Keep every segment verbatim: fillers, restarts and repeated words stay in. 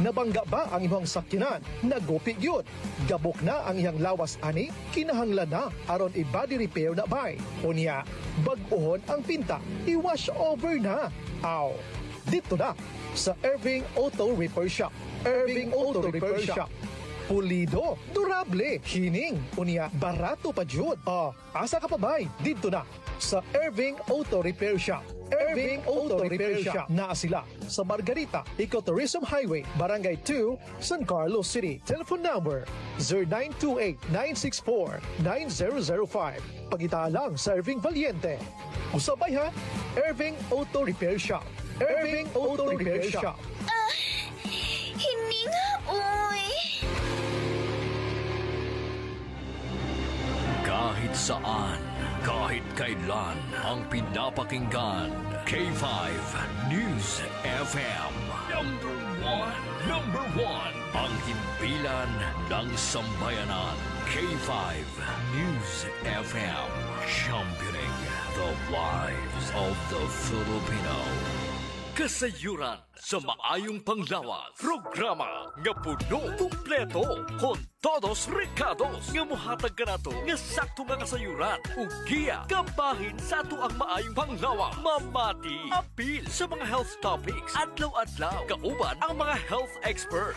Nabangga ba ang imong sakyanan? Nagupi gyud. Gabok na ang iyang lawas ani, kinahanglan na aron i-body repair na bay. Unya, bag-ohon ang pinta, i-wash over na. Aw, dito na sa Irving Auto Repair Shop. Irving Auto Repair Shop. Pulido, durable, hining, unya, barato pa jud. Ah, asa ka pa bay? Dito na sa Irving Auto Repair Shop. Irving Auto Repair Shop. Naa sila sa Margarita, Ecotourism Highway, Barangay two, San Carlos City. Telephone number zero nine two eight, nine six four, nine zero zero five. Pagita lang sa Irving Valiente. Usabay ha, Irving Auto Repair Shop. Irving Auto Repair Shop. Ah, hininga, uy. Kahit saan, kahit kailan, ang pinapakinggan. K five News F M. Number one. Number one. Ang himpilan ng sambayanan. K five News F M. Championing the lives of the Filipino. Kasayuran sa maayong panglawas. Programa nga puno kumpleto kon todos recados nga mohatag kanato nga sakto nga kasayuran ug giya kabahin sa ato ang maayong panglawas. Mamati apil sa mga health topics adlaw-adlaw kauban ang mga health experts.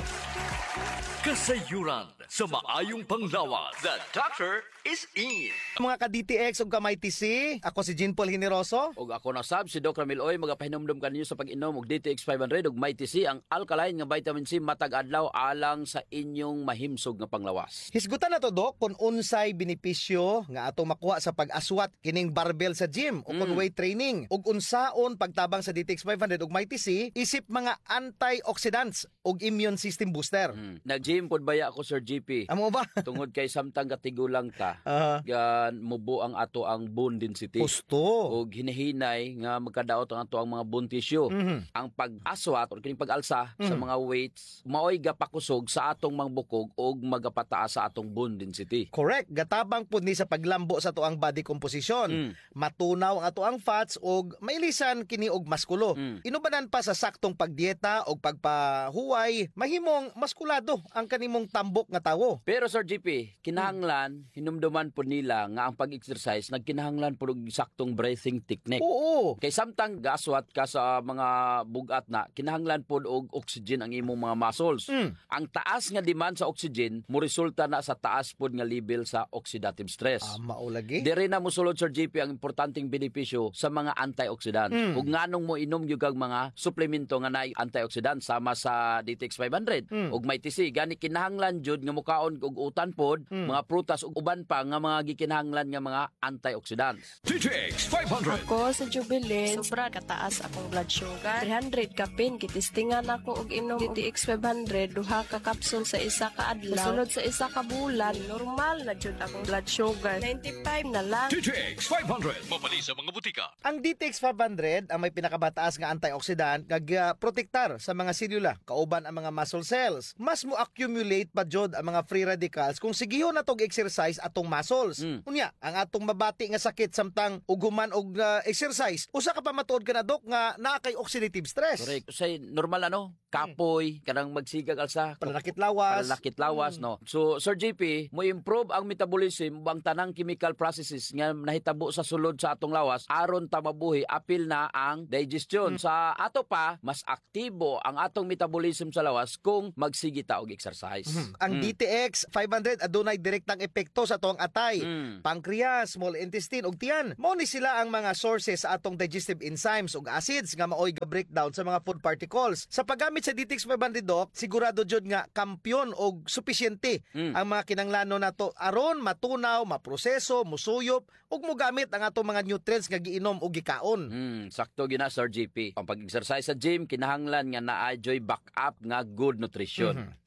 Kasayuran sa maayong panglawas. The doctor is in. Mga ka-D T X ug ka-M I T C, ako si Jean Paul Generoso. Og ako na sab si Doc Ramil Oy, magapahinumdum kaninyo sa pag-inom og D T X five hundred ug M I T C ang alkaline nga vitamin C matag adlaw alang sa inyong mahimsog nga panglawas. Hisgutan na to, Doc, kung unsay benepisyo nga atong makuha sa pag-aswat kining barbell sa gym o kung Mm. weight training ug unsaon pagtabang sa D T X five hundred ug M I T C isip mga antioxidants ug immune system booster. Mm. Nag-gym pod baya ako Sir G P. Amo ba? Tungod kay samtang katigulang ta, Aha. yan mubo ang ato ang bone density. Gusto. Og hinahinay nga magkadaot ang ato ang mga bone tissue. Mhm. Ang pag-aswat o kining pag-alsa sa Mhm. mga weights maoy gapakusog sa atong mga bukog og magapataas sa atong bone density. Correct. Gatabang pud ni sa paglambo sa tuang body composition. Mm. Matunaw ang atuang fats ug mailisan kini og maskulo. Mm. Inubanan pa sa saktong pagdieta og pagpahuway, mahimong maskulado ang kanimong tambok nga tawo. Pero Sir G P, kinahanglan, hinumduman po nila nga ang pag-exercise, nagkinahanglan po ng saktong breathing technique. Oo. Kay samtang gaswat ka sa mga bugat na, kinahanglan po og oxygen ang imong mga muscles. Mm. Ang taas nga demand sa oxygen, mo resulta na sa taas po nga level sa oxidative stress. Ah, maulagi. Dire na musulod Sir G P ang importanteng benepisyo sa mga antioxidant. Mm. Ug nganong mo inom gyud kag mga suplemento nga naay antioxidant sama sa D T X five hundred Mm. ug M I T C gani kinahanglan jud nga mukaon og utan pod, Mm. mga prutas ug uban pa nga mga gikinahanglan nga mga antioxidants. D T X five hundred. Ako sa Jubilee, sobra kataas akong blood sugar. three hundred kapin, kitistingan ako og inom D T X five hundred, duha ka kapsul sa isa ka adlaw. Sunod sa isa ka bulan, normal na jud akong blood sugar. ninety-five na lang. D T X five hundred. Mabali sa mga butika. Ang D T X five hundred ang may pinakabataas nga antioxidant nga protektar sa mga selula kauban ang mga muscle cells. Mas mo accumulate pa jud ang mga free radicals kung sigihon na tog exercise atong muscles. Mm. Unya, ang atong mabati nga sakit samtang uguman og uh, exercise, usa ka pa matuod ka na, Dok, nga naa kay oxidative stress. Correct. Say normal ano, kapoy, kanang magsigag alsa, Pananakit lawas. Pananakit lawas, no. So Sir G P, mo improve ang metabolism ang tanang chemical processes nga nahitabo sa sulod sa atong lawas aron ta mabuhi apil na ang digestion. Sa ato pa, mas aktibo ang atong metabolism sa lawas kung magsigi ta og exercise. Ang D T X five hundred adunay direktang epekto sa tuang atay, Mm. pancreas, small intestine ug tiyan. Mao ni sila ang mga sources sa atong digestive enzymes ug acids nga maoy ga breakdown sa mga food particles. Sa paggamit sa D T X five hundred, Doc, sigurado jud nga kampyon og supisyente Mm. ang mga kinahanglanon nato aron matunaw, maproseso, musuyop ug mogamit ang atong mga nutrients nga giinom ug gikaon. Hmm, sakto gina Sir G P. Ang pag-exercise sa gym kinahanglan nga naa joy backup nga good nutrition. Mhm.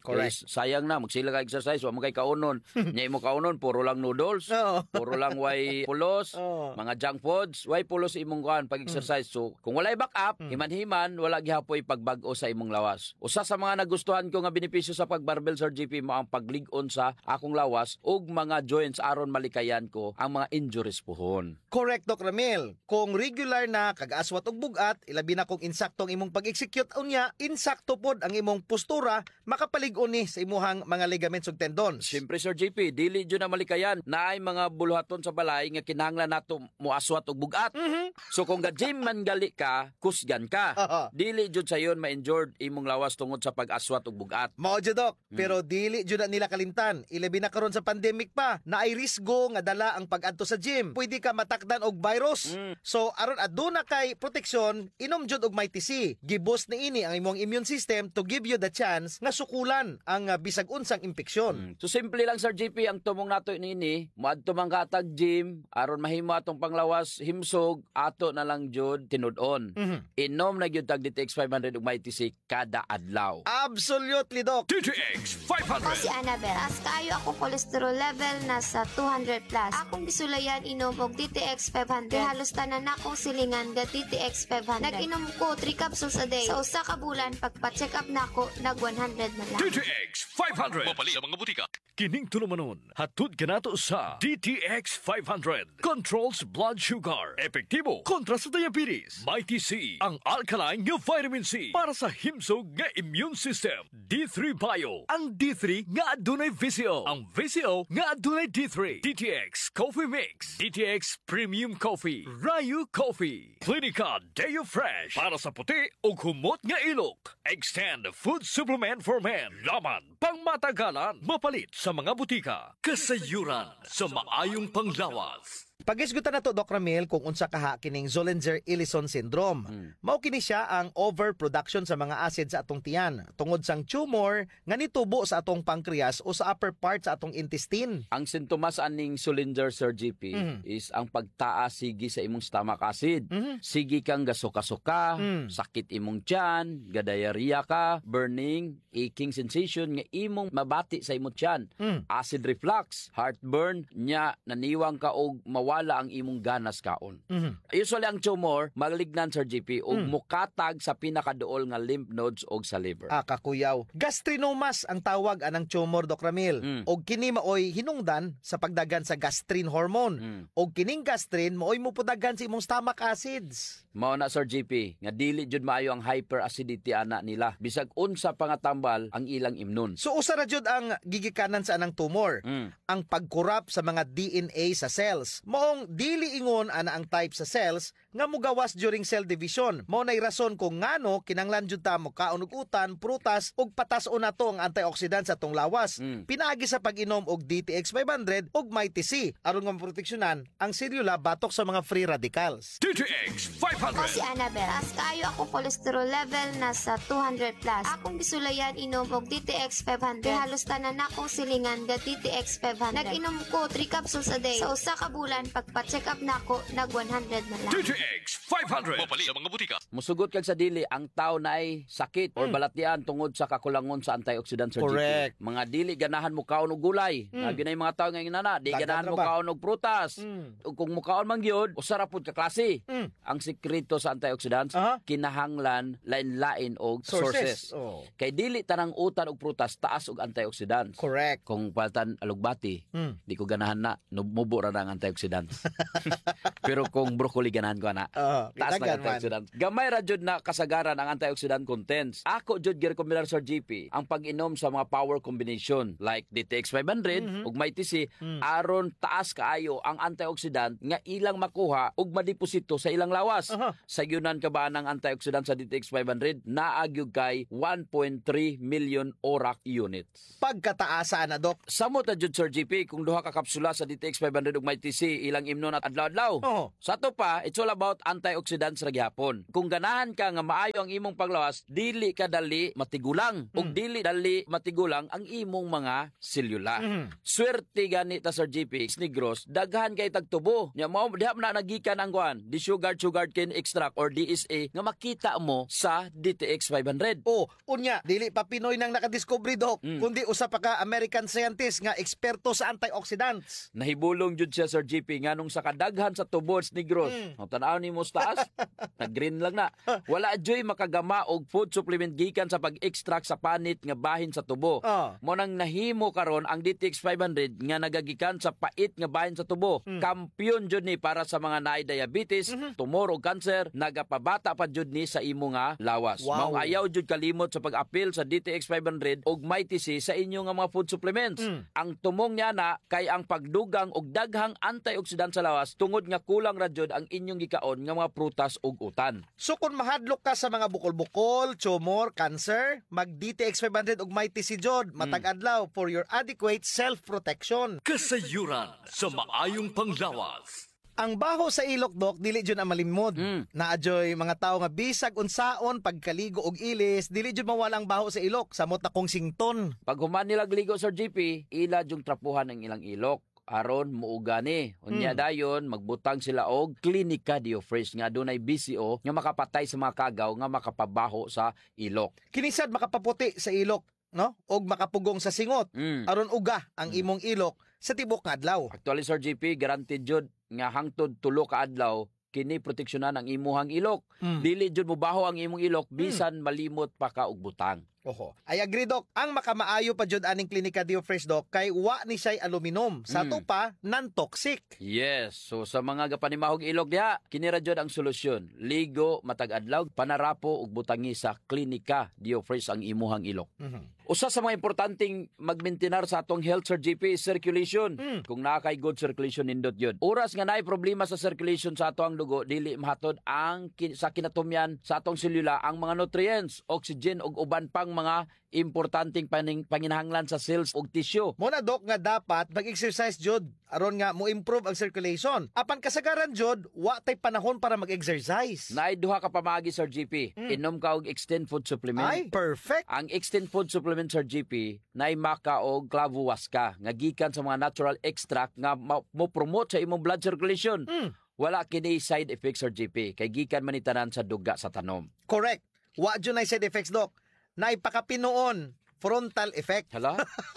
Correct. Kaya sayang na magsila ka exercise wa mo kay kaunon. Nya imo kaunon puro lang noodles, Oo. puro lang way pulos, Oo. mga junk foods, way pulos imong kuan pag-exercise. So kung walay backup, himan-himan wala gihapoy pagbag-o sa imong lawas. Usa sa mga nagustuhan ko nga benepisyo sa pagbarbell Sir J P mo ang paglig-on sa akong lawas ug mga joints aron malikayan ko ang mga injuries pohon. Correct, Doc Ramil. Kung regular na kag-aswat og bugat, ilabi na kung insaktong imong pag-execute unya, insakto pod ang imong postura, makapalig-on ni sa imuhang mga ligaments ug tendons. Siyempre Sir J P, dili jud na malikayan na ay mga buluhaton sa balay nga kinahanglan nato moaswat og bugat. So kung ga-gym man gali ka, kusgan ka. Aha. Dili jud sayon ma-injured imong lawas tungod sa pag-aswat og bugat. Mao jud, Doc, pero dili jud na nila kalimtan. Ilabi na karon sa pandemic pa, na ay risgo nga dala ang pag-adto sa gym. Pwede ka matakdan og virus. So aron aduna kay proteksyon, inom jud og may T C. Giboost ni ini ang imong immune system to give you the chance nga sukulan ang uh, bisag unsang impeksyon. So simple lang Sir J P ang tumong nato nini, moadto man ka tag gym aron mahimo atong panglawas himsog ato na lang jud tinud-on. Inom na gyud tag D T X five hundred ug may T C kada adlaw. Absolutely, Doc. D T X five Ako hundred. si Annabel. As kaayo ako cholesterol level nasa two hundred plus. Akong gisulayan inom og D T X five hundred. Halos tanan akong silingan ga D T X five hundred. Nag-inom ko three capsules a day. Sa usa ka bulan pagpa-check up nako nag one hundred na lang. D T X five hundred. Mapali sa mga butika. Kining tulumanon, hatod ka nato sa D T X five hundred. Controls blood sugar. Epektibo kontra sa diabetes. May T C, ang alkaline nga vitamin C para sa himsog nga immune system. D three Bio, ang D three nga adunay V C O. Ang V C O nga adunay D three. D T X Coffee Mix. D T X Premium Coffee. Rayu Coffee. Clinica Deo Fresh para sa puti o humot nga ilok. Extend Food Supplement for Men. Laman pang matagalan. Mapalit sa mga butika. Kasayuran sa maayong panglawas. Pagisgutan na to, Doc Ramil, kung unsa kaha kining Zollinger-Ellison syndrome. Mao kini siya ang overproduction sa mga acid sa atong tiyan tungod sang tumor nga nitubo sa atong pancreas o sa upper part sa atong intestine. Ang sintomas aning Zollinger Sir J P is ang pagtaas sigi sa imong stomach acid. Sigi kang gasuka-suka, sakit imong tiyan, gadayarya ka, burning, aching sensation nga imong mabati sa imong tiyan. Acid reflux, heartburn, nya naniwang ka og mawala ang imong ganas kaon. Usually ang tumor malignan Sir J P og mukatag sa pinakaduol nga lymph nodes og sa liver. Ah, kakuyaw. Gastrinomas ang tawag anang tumor, Doc Ramil. Og kini maoy hinungdan sa pagdagan sa gastrin hormone. Og kining gastrin maoy mupudagan sa imong stomach acids. Mao na Sir J P nga dili jud maayo ang hyperacidity ana nila. Bisag unsa pa nga tambal ang ilang immune. So usa ra jud ang gigikanan sa anang tumor. Ang pagkurap sa mga D N A sa cells. Maong dili ingon ana ang type sa cells nga mugawas during cell division. Mao nay rason kung ngano kinanglan jud ta mo kaon og utan, prutas ug patas-on nato ang antioxidant sa atong lawas. Pinaagi sa pag-inom og D T X five hundred ug may T C aron nga maproteksyonan ang selula batok sa mga free radicals. D T X five Ako hundred. si Annabel. As kaayo ako cholesterol level nasa two hundred plus. Akong gisulayan inom og D T X five hundred. Halos tanan akong silingan ga D T X five hundred. Nag-inom ko three capsules a day. Sa usa ka bulan pagpa-check up nako nag one hundred na lang. D T X five hundred. Mapali sa mga butika. Musugot kag sa dili ang tao na ay sakit or balatian tungod sa kakulangon sa antioxidant Sir Correct. J P. Mga dili ganahan mo kaon og gulay. Mm. Abi na yung mga tao nga inana, di Dagan ganahan ra mo ba? kaon og prutas. Ug kung mo kaon man gyud, usara pud ka klase. Mm. Ang sekreto sa antioxidants Aha. kinahanglan lain-lain og sources. Sources. Oh. Kay dili tanang utan og prutas taas og antioxidants. Correct. Kung paltan alugbati, Mm. di ko ganahan na, mubo ra na ang antioxidants. Pero kung broccoli ganahan ko na, Oo, taas dagan lang man. antioxidants. Gamay ra jud na kasagaran ang antioxidant contents. Ako jud girekomendar sa G P ang pag-inom sa mga power combination like D T X five hundred ug may T C aron taas kaayo ang antioxidant nga ilang makuha ug madeposito sa ilang lawas. Aha. Sa yunan ka ba ng antioxidant sa D T X five hundred naagyog kay one point three million O R A C units. Pagkataasa na, Doc. Samot na jud Sir G P kung duha ka kapsula sa D T X five hundred ug may T C ilang imnon at adlaw-adlaw. Oo. Sa to pa, it's all about antioxidants ra gyapon. Kung ganahan ka nga maayo ang imong panglawas, dili ka dali matigulang ug dili dali matigulang ang imong mga selula. Mhm. Swerte gani ta Sir J P Negros, daghan kay tagtubo. Nya mao diha na nagikan ang kuan, di sugar sugar cane extract or D S A nga makita mo sa D T X five hundred. Oh, unya, dili pa Pinoy nang nakadiscovery, Dok, Mm. kundi usa pa ka American scientist nga eksperto sa antioxidants. Nahibulong jud siya Sir J P nganong sa kadaghan sa tubods Negros. Mm. Ang tanaw ni mo sa taas, nag-green lang na. Wala joy makagama og food supplement gikan sa pag-extract sa panit nga bahin sa tubo. Ah. Mo nang nahimo karon ang D T X five hundred nga nagagikan sa pait nga bahin sa tubo. Mm. Kampiyon jud ni para sa mga naay diabetes, Mhm. tumor o cancer, nagapabata pa jud ni sa imo nga lawas. Wow. Mao ayaw jud kalimot sa pag-apil sa D T X five hundred og may T C sa inyo nga mga food supplements. Mm. Ang tumong niya na kay ang pagdugang og daghang antioxidant sa lawas tungod nga kulang ra jud ang inyong gikaon nga mga prutas ug utan. So kung mahadlok ka sa mga bukol-bukol, tumor, cancer, mag D T X five hundred ug may T C jod matag adlaw for your adequate self-protection. Kasayuran sa maayong panglawas. Ang baho sa ilok, Dok, dili jud ang malimod. Mm. Naadyoy mga tao nga bisag unsaon pagkaligo og ilis, dili jud mawala ang baho sa ilok samot na kung sington. Pag human nila gligo Sir J P, ila jung trapuhan ang ilang ilok aron muuga ni. Unya Hmm. dayon magbutang sila og Clinica Diofresh nga adunay B C O nga makapatay sa mga kagaw nga makapabaho sa ilok. Kinisad makapaputi sa ilok, no? Og makapugong sa singot Mm. aron uga ang Mm. imong ilok sa tibok nga adlaw. Actually Sir J P, guaranteed jud nga hangtod tulo ka adlaw kini proteksyonan ang imuhang ilok. Mm. Dili jud mobaho ang imong ilok bisan malimot pa ka og butang. Oho. I agree, Dok. Ang makamaayo pa jud aning Clinica Diofresh, Dok, kay wa ni siya'y aluminum. Sa Mm. to pa, non-toxic. Yes, so sa mga gapanimahog ilog diha, kini ra jud ang solusyon. Ligo matag adlaw, panarapo ug butangi sa Clinica Diofresh ang imuhang ilok. Mhm. Usa sa mga importanteng magmaintenar sa atong health Sir J P is circulation. Mm. Kung naa kay good circulation nindot yun. Oras nga naay problema sa circulation sa atong dugo, dili mahatod ang kin- sa kinatumyan sa atong selula ang mga nutrients, oxygen ug uban pang mga importanteng paning, panginahanglan sa cells ug tissue. Muna, Dok, nga dapat mag-exercise jud aron nga mo improve ang circulation. Apan kasagaran jud, wa tay panahon para mag-exercise. Naay duha ka pamagi Sir J P. Mm. Inom ka og extend food supplement. Ay, perfect. Ang extend food supplement Sir G P naay maka og clavuasca nga gikan sa mga natural extract nga ma- mo promote sa imong blood circulation. Mm. Wala kini side effects Sir G P kay gikan man ni tanan sa duga sa tanom. Correct. Wa jud nay side effects, Dok. Nay pakapinoon, frontal effect. Hala?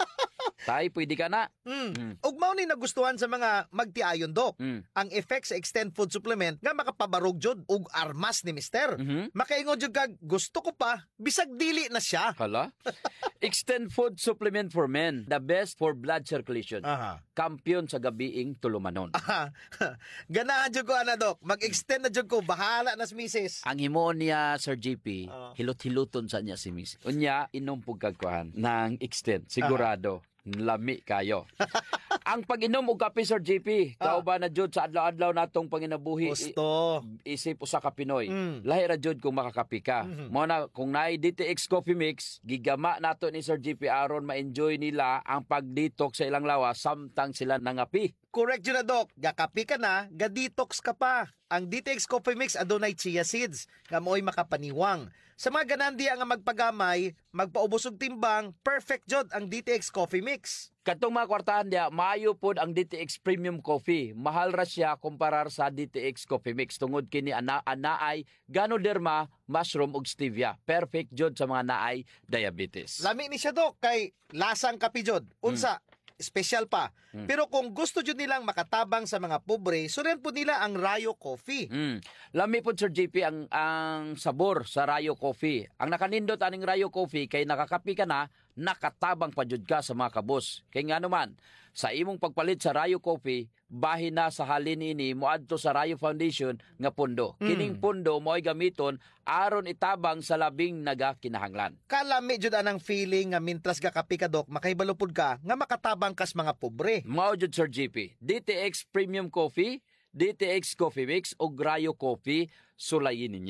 Tay pwede ka na. Mm. Mm. Ug mao ni nagustuhan sa mga magtiayon, Dok. Mm. Ang effect sa extend food supplement nga makapabarog jud og armas ni mister. Mhm. Makaingon jud kag gusto ko pa bisag dili na siya. Hala? Extend food supplement for men, the best for blood circulation. Aha. Kampiyon sa gabiing tulumanon. Aha. Ganahan jud ko ana, Dok. Mag-extend na jud ko, bahala na si misis. Ang himuon niya Sir J P, Oo. hilot-hiluton sa niya si Miss. Unya inom pug kagkuhan ng extend sigurado. Lami kayo. Ang pag-inom og kape Sir J P, Ah. kauban na jud sa adlaw-adlaw natong panginabuhi. Gusto. I- isip usa ka Pinoy. Mm. Lahi ra jud kung makakapi ka. Mhm. Mo na kung naay D T X coffee mix, gigama nato ni Sir J P aron ma-enjoy nila ang pag-detox sa ilang lawas samtang sila nangapi. Correct yun na, Dok. Gakapi ka na, ga-detox ka pa. Ang D T X Coffee Mix adunay chia seeds nga mo'y makapaniwang. Sa mga ganandi nga magpagamay, magpaubos og timbang, perfect jud ang D T X Coffee Mix. Katong mga kwartahan dia, maayo pod ang D T X Premium Coffee. Mahal ra siya kumparar sa D T X Coffee Mix tungod kini ana anaay Ganoderma, mushroom ug stevia. Perfect jud sa mga naay diabetes. Lami ni siya, Dok, kay lasang kapi jud. Unsa, special pa. Mm. Pero kung gusto jud nilang makatabang sa mga pobre, suren po nila ang Rayo Coffee. Mm. Lami po Sir J P ang ang sabor sa Rayo Coffee. Ang nakanindot aning Rayo Coffee kay nakakapi ka na, nakatabang pa jud ka sa mga kabos. Kay nga naman, sa imong pagpalit sa Rayo Coffee, bahin na sa halin ini moadto sa Rayo Foundation nga pundo. Mm. Kining pundo mo'y gamiton aron itabang sa labing nagakinahanglan. Kalami jud anang feeling nga mintras gakapi ka, Dok, makaibalupod ka nga makatabang kas mga pobre. Mao jud Sir J P, D T X Premium Coffee, D T X Coffee Mix o Rayo Coffee, sulayin ninyo.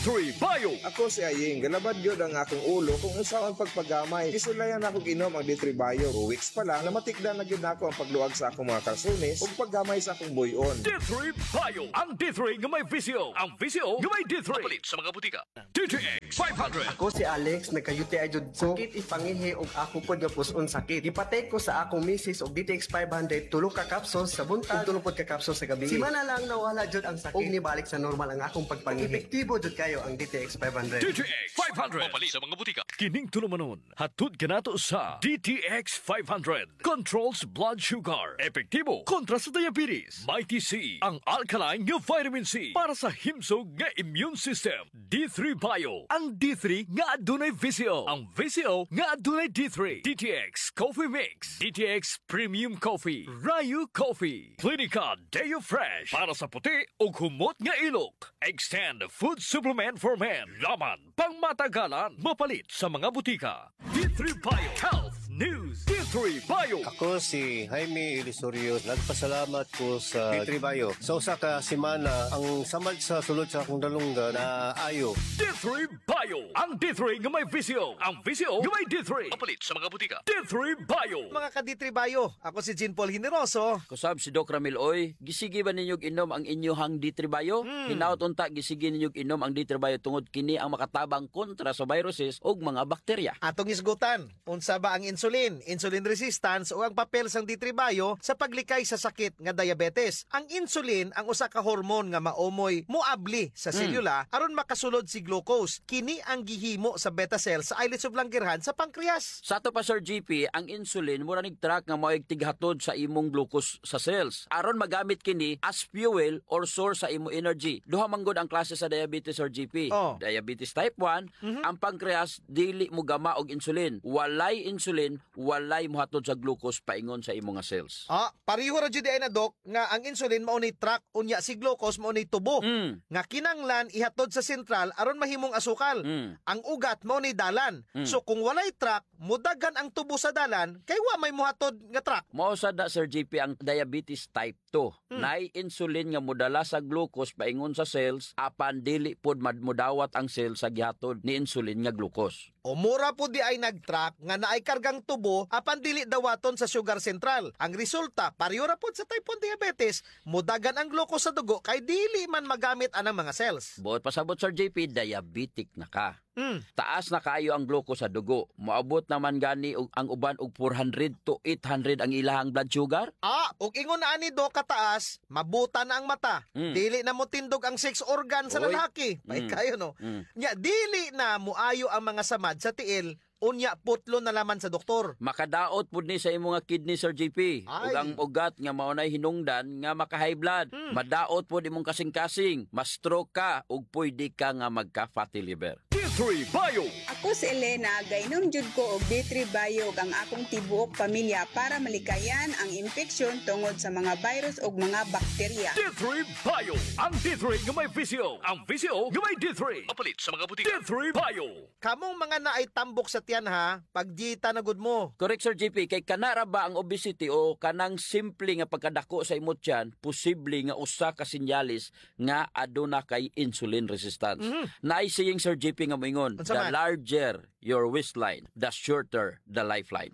three Bio. Ako si Aying, galabad yun ang akong ulo kung usaw ang pagpagamay. Kisulayan akong inom ang D three Bio. Two weeks pa lang, namatikdan na yun ako ang pagluwag sa akong mga kalsunis o paggamay sa akong buyon. D three Bio. Ang D three nga may visio. Ang visio nga may D three. Papalit sa mga butika. D T X five hundred. Ako si Alex, nagka-U T I jud ko. Sakit ipangihi og ako pod nga puson sakit. Gipatay ko sa akong misis og D T X five hundred tulo ka capsules sa buntag ug tulo pod ka capsules sa gabi. Si mana lang nawala jud ang sakit ug nibalik sa normal ang akong pagpangihi. Epektibo jud kayo ang D T X five hundred. D T X five hundred. Papalit sa mga butika. Kining tulumanon. Hatod ka nato sa D T X five hundred. Controls blood sugar. Epektibo kontra sa diabetes. Mighty C. Ang alkaline nga vitamin C para sa himsog nga immune system. D three Bio. Ang D three nga adunay visio. Ang visio nga adunay D three. D T X Coffee Mix. D T X Premium Coffee. Rayu Coffee. Clinica Deo Fresh. Para sa puti o humot nga ilok. Extend Food Supplement for Men. Laman pang matagalan. Mapalit sa mga butika. D three Bio Health News. D three Bio. Ako si Jaime Ilisorio. Nagpasalamat ko sa D three Bio. Sa usa ka semana, ang samad sa sulod sa akong dalungga na ayo. D three Bio. Ang D three nga may visio. Ang visio nga may D three. Mapalit sa mga butika. D three Bio. Mga ka-D three Bio, ako si Jean Paul Generoso. Kusab si Doc Ramil Oy, gisigi ba ninyog inom ang inyong D three Bio? Hmm. Hinaut unta gisigi ninyog inom ang D three Bio tungod kini ang makatabang kontra sa viruses ug mga bakterya. Atong isgutan, unsa ba ang insulin, insulin resistance o ang papel sang D three Bio sa paglikay sa sakit nga diabetes. Ang insulin ang usa ka hormone nga maomoy muabli sa selula aron makasulod si glucose. Kini ang gihimo sa beta cells sa islets of Langerhans sa pancreas. Sa ato pa Sir G P, ang insulin mura nig track nga moig tighatod sa imong glucose sa cells aron magamit kini as fuel or source sa imong energy. Duha man gud ang klase sa diabetes Sir G P. Oh. Diabetes type one, mm-hmm. ang pancreas dili mo gama og insulin. Walay insulin, walay mohatod sa glucose paingon sa imong nga cells. Ah, pareho ra jud ay na Doc nga ang insulin mao ni track unya si glucose mao ni tubo. Mm. Nga kinanglan ihatod sa sentral aron mahimong asukal. Mm. Ang ugat mao ni dalan. Mm. So kung walay track, mudagan ang tubo sa dalan kay wa may muhatod nga track. Mao sad na Sir G P ang diabetes type two. Mm. Nay insulin nga modala sa glucose paingon sa cells apan dili pod madmudawat ang cell sa gihatod ni insulin nga glucose. O mura po di ay nag-track nga naay kargang tubo apan dili dawaton sa sugar central. Ang resulta, pareho ra pod sa type one diabetes, mudagan ang glucose sa dugo kay dili man magamit anang mga cells. Buot pasabot Sir J P, diabetic na ka. Mm. Taas na kayo ang glucose sa dugo. Moabot naman gani og ang uban og four hundred to eight hundred ang ilahang blood sugar. Ah, ug ingon na ani do kataas, mabuta na ang mata. Mm. Dili na mo tindog ang sex organ sa Oy. lalaki. May Mm. kayo no. Mm. Nya dili na muayo ang mga samad sa tiil, unya putlo na laman sa doktor. Makadaot pud ni sa imong nga kidney Sir J P. Ay. Ug ang ugat nga maunay hinungdan nga maka-high blood. Hmm. Madaot pud imong kasing-kasing, ma-stroke ka ug pwede ka nga magka-fatty liver. D three Bio. Ako si Elena, gainom jud ko og D three Bio ug ang akong tibuok pamilya para malikayan ang infeksyon tungod sa mga virus ug mga bakterya. D three Bio. Ang D three nga may visio. Ang visio nga may D three. Mapalit sa mga butika. D three Bio. Kamong mga naay tambok sa tiyan ha, pagjita na gud mo. Correct Sir J P, kay kanara ba ang obesity o kanang simple nga pagkadako sa imot tiyan, posible nga usa ka sinyalis nga aduna kay insulin resistance. Mm-hmm. Naisiyeng Sir J P nga moingon, Unsa the man? larger your waistline, the shorter the lifeline.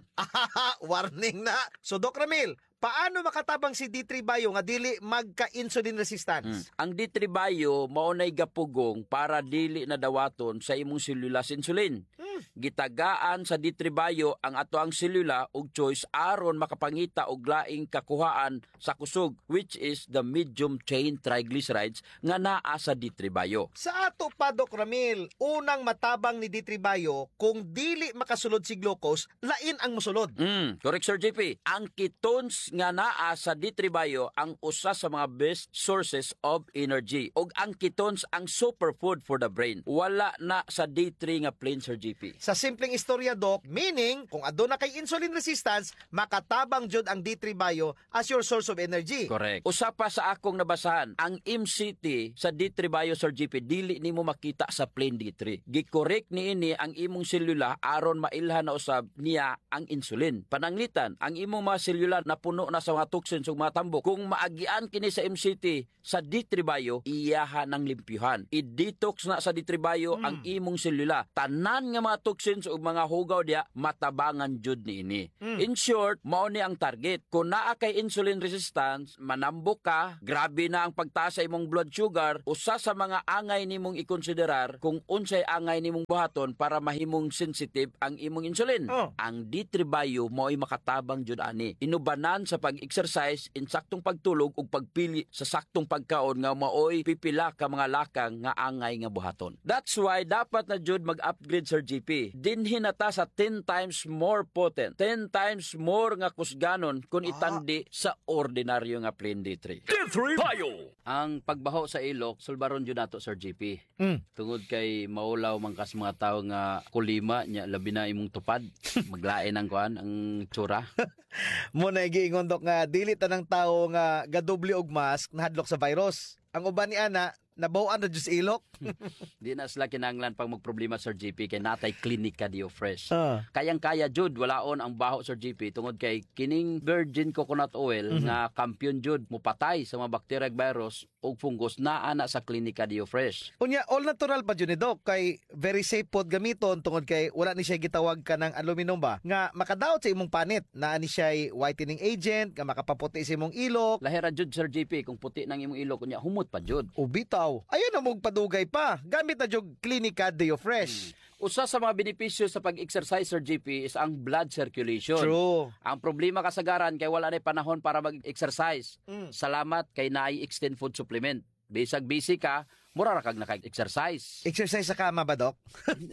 Warning na. So Doc Ramil, paano makatabang si D three Bio nga dili magka-insulin resistance? Mm. Ang D three Bio maunay gapugong para dili na dawaton sa imong selula sa insulin. Hmm. Gitagaan sa D three Bio ang ato ang selula ug choice aron makapangita og laing kakuhaan sa kusog, which is the medium chain triglycerides nga naa sa D three Bio. Sa ato pa Doc Ramil, unang matabang ni D three Bio kung dili makasulod si glucose, lain ang mosulod. Mm, correct Sir J P. Ang ketones nga naa sa D three Bio ang usa sa mga best sources of energy. Og ang ketones ang superfood for the brain. Wala na sa D three nga plain Sir J P. Sa simpleng istorya Doc, meaning kung aduna kay insulin resistance, makatabang jud ang D three Bio as your source of energy. Correct. Usa pa sa akong nabasahan, ang M C T sa D three Bio Sir J P dili nimo makita sa plain D three. Gi-correct niini ang imong selula aron mailhan na usab niya ang insulin. Pananglitan, ang imong mga selula na puno puno na sa mga toxins ug mga tambok. Kung maagian kini sa M C T sa D three Bio, iyaha ng limpyuhan. I-detox na sa D three Bio mm. ang imong selula. Tanan nga mga toxins ug mga hugaw dia matabangan jud niini. Mm. In short, mao ni ang target. Kung naa kay insulin resistance, manambok ka, grabe na ang pagtaas sa imong blood sugar, usa sa mga angay nimong ikonsiderar kung unsay angay nimong buhaton para mahimong sensitive ang imong insulin. Oh. Ang D three Bio mo'y makatabang jud ani. Inubanan sa pag-exercise, insaktong pagtulog ug pagpili sa saktong pagkaon nga maoy pipila ka mga lakang nga angay nga buhaton. That's why dapat na jud mag-upgrade Sir G P. Dinhi na ta sa ten times more potent, ten times more nga kusganon kung itandi sa ordinaryo nga plain D three. D three Bio. Ang pagbaho sa ilok, sulbaron jud nato Sir G P. Mm. Tungod kay maulaw man kas mga tawo nga kulima nya labi na imong tupad, maglain ang kuan ang tsura. Mo na giingon dok nga dili tanang tawo nga gadoble og mask nahadlok sa virus. Ang uban ni ana nabawan na jud sa ilok. Di na sila kinanglan pag magproblema Sir G P kay natay Clinica Dio Fresh. Uh. Kayang-kaya jud walaon ang baho Sir G P tungod kay kining virgin coconut oil mm-hmm. nga kampiyon jud mupatay sa mga bacteria ug virus ug fungus naa na sa Clinica Dio Fresh. Unya all natural pa jud ni Doc kay very safe pod gamiton tungod kay wala ni siya gitawag ka ng aluminum ba nga makadaot sa imong panit naa ni siya whitening agent nga makapaputi sa imong ilok. Lahira jud Sir G P kung puti nang imong ilok unya humot pa jud. Ubitaw. Ayun na mong padugay pa. Gamit na jog Clinica Dio Fresh. Hmm. Usa sa mga benepisyo sa pag-exercise Sir G P is ang blood circulation. True. Ang problema kasagaran kay wala na panahon para mag-exercise. Mm. Salamat kay naay extend food supplement. Bisag busy ka, mura ra kag naka-exercise. Exercise sa kama ba, Doc?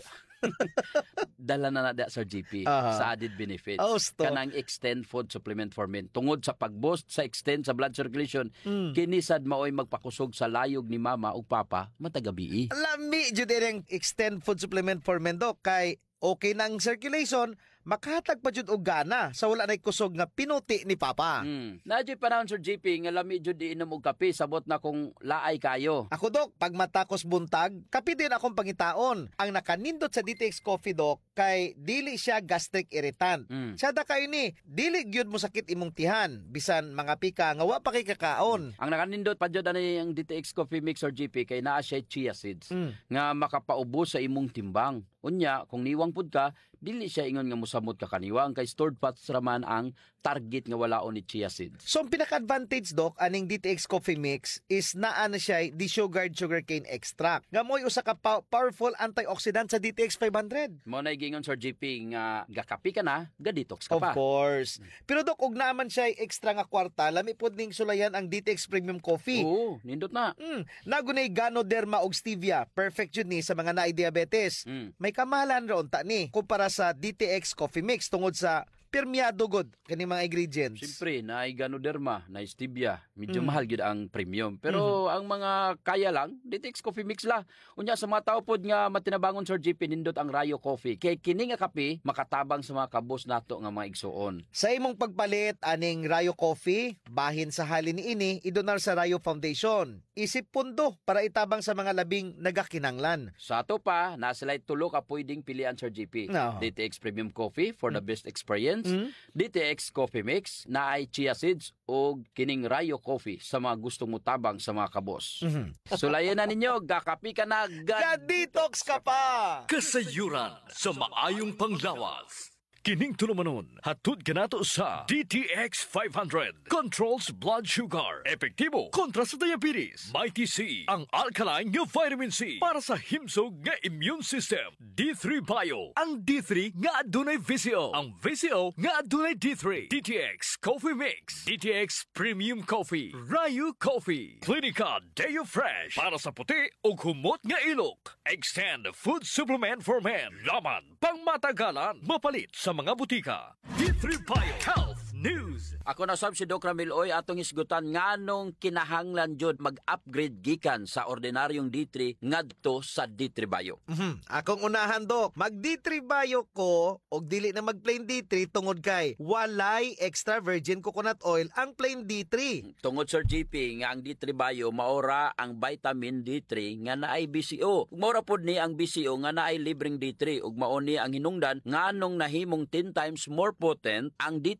Dala na na Sir G P uh-huh. sa added benefits. Oh, kanang extend food supplement for men. Tungod sa pag-boost sa extend sa blood circulation, mm. kinisad maoy magpakusog sa layog ni mama ug papa matagabi. Lami jud ang extend food supplement for men, Doc, kay okay nang circulation, makahatag pa jud og gana sa wala nay kusog nga pinuti ni papa. Hmm. Nadyo panahon Sir G P nga lami jud iinom og kape sabot na kung laay kayo. Ako Doc, pag matakos buntag, kape din akong pangitaon. Ang nakanindot sa D T X Coffee Doc kay dili siya gastric irritant. Hmm. Sada kay ni, dili gyud mo sakit imong tihan bisan mga pika nga wa pa kay kakaon. Ang nakanindot pa jud ani ang D T X Coffee Mix Sir G P kay naa siya chia seeds hmm. nga makapaubos sa imong timbang. Unya, kung niwang pud ka, dili siya ingon nga musamot ka kaniwang kay stored fats raman ang target nga walaon ni chia seeds. So ang pinaka-advantage Doc aning D T X Coffee Mix is naa na siya desugared sugarcane extract. Nga mo'y usa ka pa- powerful antioxidant sa D T X five hundred. Mo na gingon Sir G P nga gakapi ka na, ga-detox ka of pa. Of course. Pero Doc, ug naman siya extra nga kwarta, lami pod ning sulayan ang D T X Premium Coffee. Oo, nindot na. Mm, nagunay Ganoderma ug Stevia. Perfect jud ni sa mga naay diabetes. Mm. May kamahalan ron ta ni kumpara sa D T X Coffee Mix tungod sa permeado god kani mga ingredients. Siyempre, na Ganoderma, na Stevia, medyo Mm. mahal gyud ang premium. Pero mm-hmm. ang mga kaya lang, D T X Coffee Mix la. Unya sa mga tao pod nga matinabangon Sir G P nindot ang Rayo Coffee. Kay kini nga kape makatabang sa mga kabos nato nga mga igsuon. Sa imong pagpalit aning Rayo Coffee, bahin sa halin niini idonar sa Rayo Foundation. Isip pundo para itabang sa mga labing nagakinanglan. Sa ato pa, nasilay tulo ka pwedeng pilian Sir G P. No. D T X Premium Coffee for the best experience. Mm. D T X Coffee Mix na ay chia seeds o kining Rayo Coffee sa mga gustong mutabang sa mga kabos. Mm-hmm. Sulayan na ninyo, gakapi ka na, ga-detox ka pa! Kasayuran sa maayong panglawas. Kining tulumanon, hatod ka nato sa D T X five hundred. Controls blood sugar. Epektibo kontra sa diabetes. Mighty C, ang alkaline nga vitamin C para sa himsog nga immune system. D three Bio, ang D three nga adunay V C O. Ang V C O nga adunay D three. D T X Coffee Mix. D T X Premium Coffee. Rayo Coffee. Clinica Dio Fresh para sa puti o humot nga ilok. Extend food supplement for men. Laman pang matagalan. Mapalit sa mga butika. D three Bio Health News. Ako na sab si Doc Ramil Oy atong isgutan nganong kinahanglan jud mag-upgrade gikan sa ordinaryong D three ngadto sa D three Bio. Mm-hmm. Akong unahan Doc, mag D three Bio ko og dili na mag plain D three tungod kay walay extra virgin coconut oil ang plain D three. Tungod Sir G P nga ang D three Bio maora ang vitamin D three nga naay B C O. Maora pod ni ang B C O nga naay libreng D three ug mao ni ang hinungdan nganong nahimong ten times more potent ang D three Bio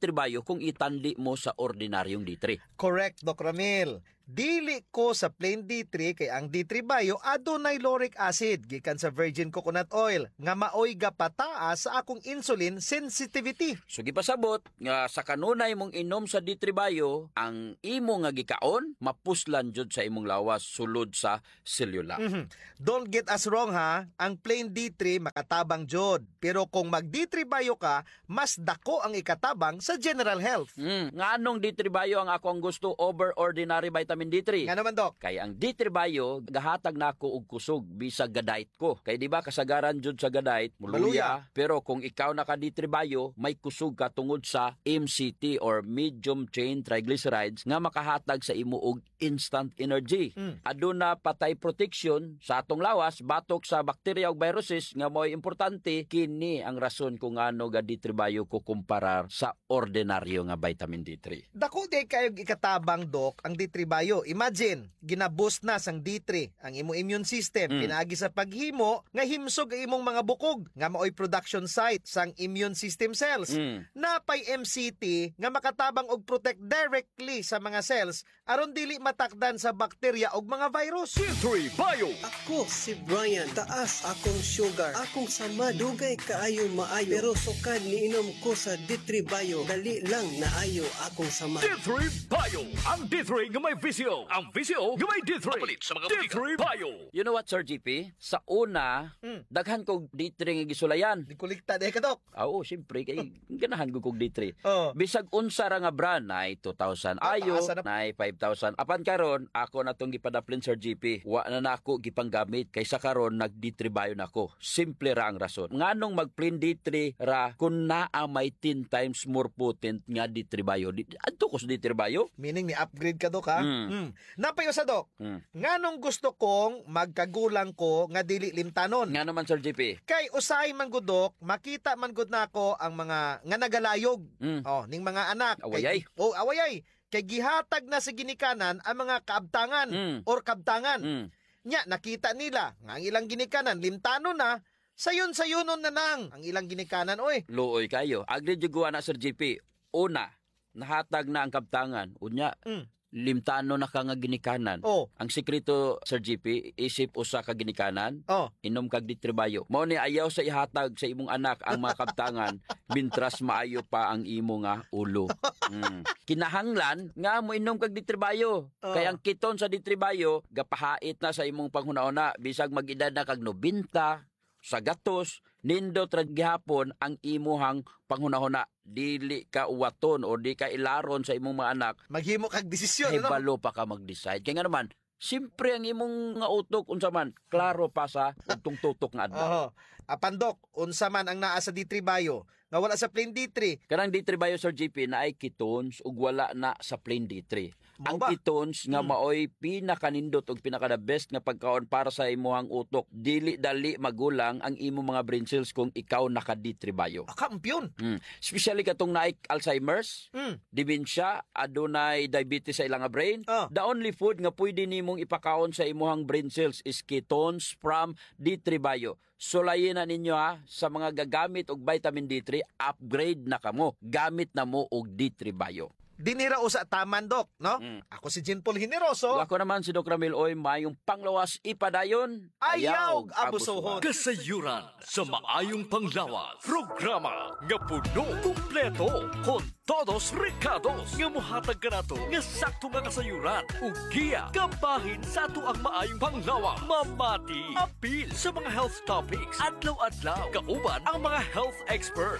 kung itanli mo sa ordinaryong D three. Correct, Doc Ramil. Dili ko sa plain D three kay ang D three Bio adunay lauric acid gikan sa virgin coconut oil nga maoy gapataas sa akong insulin sensitivity. So gipasabot nga sa kanunay mong inom sa D three Bio, ang imo nga gikaon mapuslan jud sa imong lawas sulod sa selula. Mhm. Don't get us wrong ha, ang plain D three makatabang jud. Pero kung mag D three Bio ka, mas dako ang ikatabang sa general health. Mm, nga anong D three Bio ang ako ang gusto over ordinary vitamin D three? Nga naman, Doc. Kaya ang D three Bio, gahatag na ako og kusog bisag gadait ko. Kaya di ba kasagaran jud sa gadait, muluya. Maluya. Pero kung ikaw naka D three Bio, may kusog ka tungod sa M C T or medium chain triglycerides nga makahatag sa imo og instant energy. Mm. Aduna patay protection sa atong lawas batok sa bakterya ug viruses nga mo'y importante. Kini ang rason kung ano ga D three Bio ko kumparar sa ordinaryo nga vitamin D three. Dako di kayo ikatabang, Doc, ang D three Bio. Imagine, ginaboost na sang D three ang imo immune system, Mm. pinaagi sa paghimo nga himsog ang imong mga bukog nga maoy production site sang immune system cells. Mm. Napay M C T nga makatabang og protect directly sa mga cells aron dili matakdan sa bakterya og mga virus. D three Bio. Ako si Brian, taas akong sugar, akong sama, dugay kaayo maayo, pero sukad niinom ko sa D three Bio, dali lang naayo akong sama. D three Bio. Ang D three nga may visyo. Ang visyo nga may D three. Mapalit sa mga D three Bio. You know what, Sir G P? Sa una, Mm. daghan kog D three nga gisulayan. Di kulikta di ka, Doc. Ah, Oo, siyempre, kay ganahan ko kog D three. Oh. Bisag unsa ra nga brand na two thousand Ah, ayo, taasa na- na five thousand. Apan karon, ako na tong gipadaplin, Sir G P. Wa na nako gipanggamit kaysa karon nag D three Bio na ko. Simple ra ang rason. Nganong mag-plain D three ra kun naa may ten times more potent nga D three Bio. Di- Adto ko sa D three Bio. Meaning ni upgrade ka, Doc, ha? Mm. Mm. Napayo sa, Doc. Mm. Nganong gusto kong magkagulang ko nga dili limtanon? Nga naman, Sir G P. Kay usahay man gud, Doc, makita man gud nako ang mga nga nagalayog. Mm. Oh, ning mga anak. Awayay. Kay, oh, awayay. Kay gihatag na sa ginikanan ang mga kaabtangan Mm. or kabtangan. Mm. Nya nakita nila nga ang ilang ginikanan limtanon na, sayon-sayonon na nang ang ilang ginikanan, oy. Luoy kayo. Agri jugo na, Sir G P. Una, nahatag na ang kabtangan. Unya, Mm. limtano na ka nga ginikanan. Oh. Ang sekreto, Sir G P, isip usa ka ginikanan, Oh. inom kag D three Bio. Mao ni ayaw sa ihatag sa imong anak ang mga kabtangan bintras maayo pa ang imo nga ulo. Mm. Kinahanglan nga mo inom kag D three Bio. Oh. Kaya ang kiton sa D three Bio gapahait na sa imong panghunahuna bisag mag-edad na kag nobenta sa gatos, nindot ra gihapon ang imuhang panghunahuna. Dili ka uwaton o di ka ilaron sa imong mga anak. Maghimo kag desisyon, Ay ano? balo pa ka mag-decide. Kaya nga naman, siyempre ang imong nga utok unsa man, klaro pa sa utong tutok nga adlaw. Oho. Apan, Doc, unsa man ang naa sa D three Bio nga wala sa plain D three? Kanang D three Bio, Sir G P, na ay ketones ug wala na sa plain D three. Mao Ang ba? ketones nga Hmm. maoy pinakanindot ug pinaka the best nga pagkaon para sa imuhang utok. Dili dali magulang ang imo mga brain cells kung ikaw naka D three Bio. Ah, kampiyon. Mm. Especially katong naay Alzheimer's, Mm. dementia, adunay diabetes sa ilang nga brain. Ah. The only food nga pwede nimong ipakaon sa imuhang brain cells is ketones from D three Bio. Sulayin na ninyo ha, sa mga gagamit og vitamin D three, upgrade na kamo. Gamit na mo og D three Bio. Dinira usa taman, Doc, no? Mm. Ako si Jean Paul Generoso. Ako naman si Doc Ramil Oy, mayong panglawas ipadayon, Ayaw abusohon. Kasayuran sa maayong panglawas. Programa nga puno, kumpleto, con todos recados. Nga muhatag ka nato nga sakto nga kasayuran. Ug giya, kabahin sa ato ang maayong panglawas. Mamati, apil sa mga health topics. Adlaw-adlaw, kauban ang mga health experts.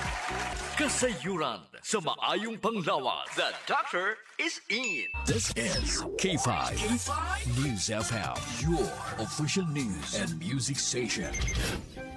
Kasayuran sa maayong panglawas. The doctor is in. This is K five News F M, your official news and music station.